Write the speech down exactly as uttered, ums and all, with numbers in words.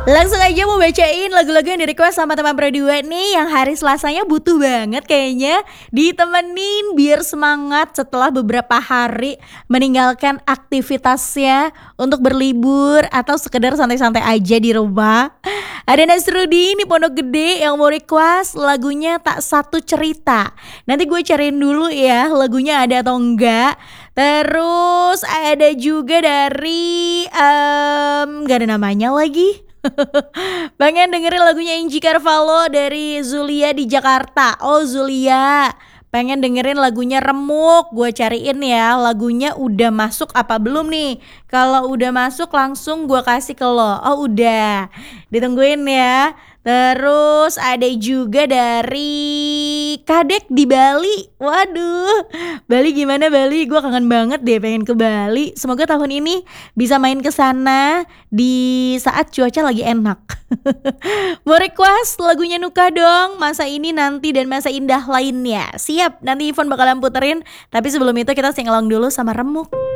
Langsung aja mau bacain lagu-lagu yang di-request sama teman berdua nih, yang hari Selasanya butuh banget kayaknya ditemenin biar semangat setelah beberapa hari meninggalkan aktivitasnya untuk berlibur atau sekedar santai-santai aja di rumah. Ada Nasruddin di Pondok Gede yang mau request lagunya Tak Satu Cerita. Nanti gue cariin dulu ya lagunya ada atau enggak. Terus ada juga dari em, gak ada namanya lagi. Pengen dengerin lagunya Inji Carvalho dari Zulia di Jakarta. Oh Zulia, pengen dengerin lagunya Remuk. Gue cariin ya lagunya udah masuk apa belum nih. Kalau udah masuk langsung gue kasih ke lo. Oh udah, ditungguin ya. Terus ada juga dari Kadek di Bali. Waduh, Bali gimana Bali? Gue kangen banget deh pengen ke Bali. Semoga tahun ini bisa main ke sana di saat cuaca lagi enak. Mau request lagunya Nuka dong, Masa Ini Nanti dan Masa Indah lainnya. Siap, nanti Ivon bakalan puterin. Tapi sebelum itu kita sing along dulu sama Remuk.